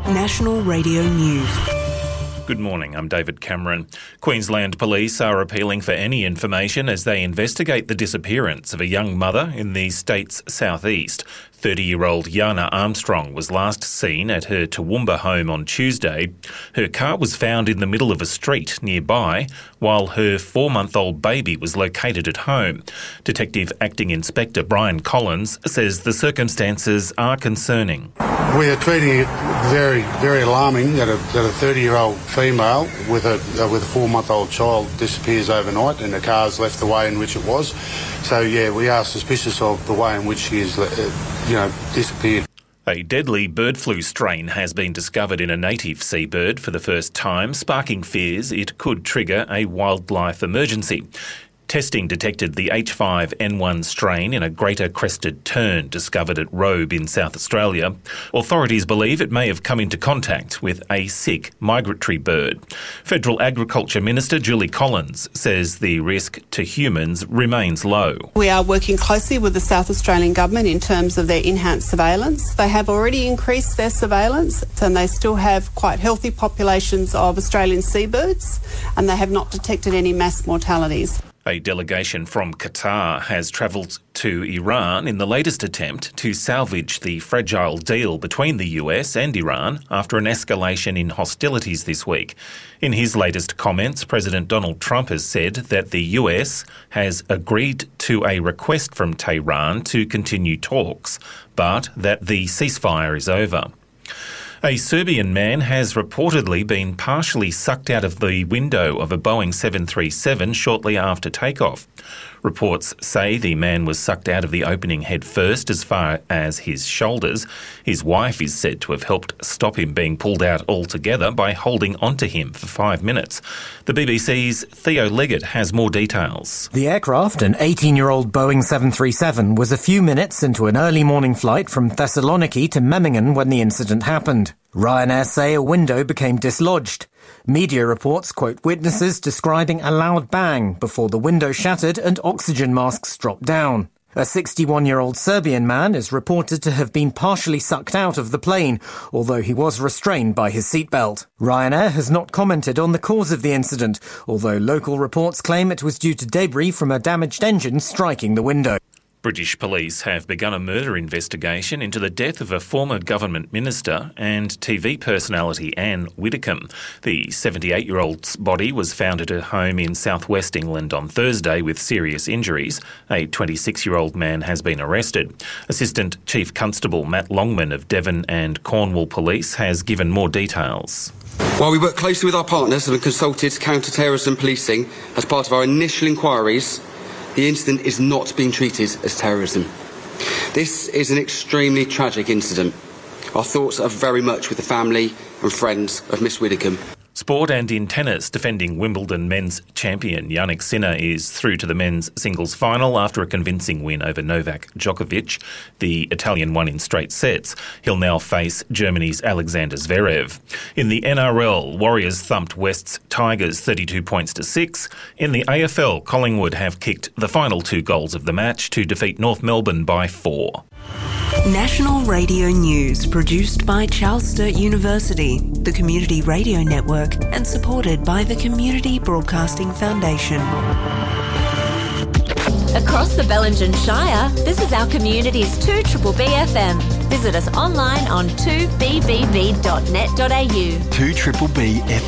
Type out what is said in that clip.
National Radio News. Good morning, I'm David Cameron. Queensland Police are appealing for any information as they investigate the disappearance of a young mother in the state's southeast. 30-year-old Yana Armstrong was last seen at her Toowoomba home on Tuesday. Her car was found in the middle of a street nearby, while her 4-month-old baby was located at home. Detective Acting Inspector Brian Collins says the circumstances are concerning. We are treating it very, very alarming that a 30-year-old female with a 4-month-old child disappears overnight and the car's left the way in which it was. So, yeah, we are suspicious of the way in which she is, disappeared. A deadly bird flu strain has been discovered in a native seabird for the first time, sparking fears it could trigger a wildlife emergency. Testing detected the H5N1 strain in a greater crested tern discovered at Robe in South Australia. Authorities believe it may have come into contact with a sick migratory bird. Federal Agriculture Minister Julie Collins says the risk to humans remains low. We are working closely with the South Australian Government in terms of their enhanced surveillance. They have already increased their surveillance and they still have quite healthy populations of Australian seabirds and they have not detected any mass mortalities. A delegation from Qatar has travelled to Iran in the latest attempt to salvage the fragile deal between the US and Iran after an escalation in hostilities this week. In his latest comments, President Donald Trump has said that the US has agreed to a request from Tehran to continue talks, but that the ceasefire is over. A Serbian man has reportedly been partially sucked out of the window of a Boeing 737 shortly after takeoff. Reports say the man was sucked out of the opening head first as far as his shoulders. His wife is said to have helped stop him being pulled out altogether by holding onto him for 5 minutes. The BBC's Theo Leggett has more details. The aircraft, an 18-year-old Boeing 737, was a few minutes into an early morning flight from Thessaloniki to Memmingen when the incident happened. Ryanair say a window became dislodged. Media reports quote witnesses describing a loud bang before the window shattered and oxygen masks dropped down. A 61-year-old Serbian man is reported to have been partially sucked out of the plane, although he was restrained by his seatbelt. Ryanair has not commented on the cause of the incident, although local reports claim it was due to debris from a damaged engine striking the window. British police have begun a murder investigation into the death of a former government minister and TV personality Anne Widdecombe. The 78-year-old's body was found at her home in southwest England on Thursday with serious injuries. A 26-year-old man has been arrested. Assistant Chief Constable Matt Longman of Devon and Cornwall Police has given more details. While we work closely with our partners and consulted counter-terrorism policing as part of our initial inquiries, the incident is not being treated as terrorism. This is an extremely tragic incident. Our thoughts are very much with the family and friends of Miss Widdecombe. Sport and in tennis, defending Wimbledon men's champion Jannik Sinner is through to the men's singles final after a convincing win over Novak Djokovic. The Italian won in straight sets. He'll now face Germany's Alexander Zverev. In the NRL, Warriors thumped West's Tigers 32 points to 6. In the AFL, Collingwood have kicked the final 2 goals of the match to defeat North Melbourne by 4. National Radio News, produced by Charles Sturt University, the Community Radio Network, and supported by the Community Broadcasting Foundation. Across the Bellingen Shire, this is our community's 2BBB FM. Visit us online on 2bbb.net.au. 2BBB FM.